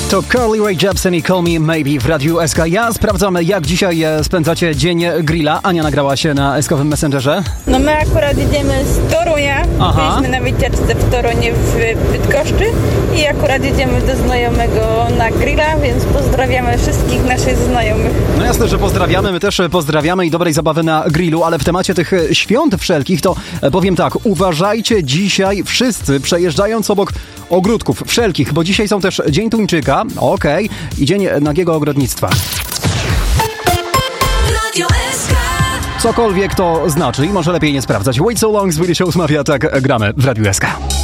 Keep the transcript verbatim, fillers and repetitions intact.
To Carly Rae Jepsen i Call Me Maybe w Radiu S K. Ja sprawdzam, jak dzisiaj spędzacie dzień grilla. Ania nagrała się na S-kowym Messengerze. No my akurat jedziemy z Torunia. Aha. Byliśmy na wycieczce w Torunie w Bydgoszczy i akurat jedziemy do znajomego na grilla, więc pozdrawiamy wszystkich naszych znajomych. No jasne, że pozdrawiamy. My też pozdrawiamy i dobrej zabawy na grillu, ale w temacie tych świąt wszelkich to powiem tak, uważajcie dzisiaj wszyscy przejeżdżając obok ogródków wszelkich, bo dzisiaj są też Dzień Tuńczyka, okej, okay, i Dzień Nagiego Ogrodnictwa. Cokolwiek to znaczy i może lepiej nie sprawdzać. Wait So Long z Willy Show mawia, tak gramy w Radiu S K.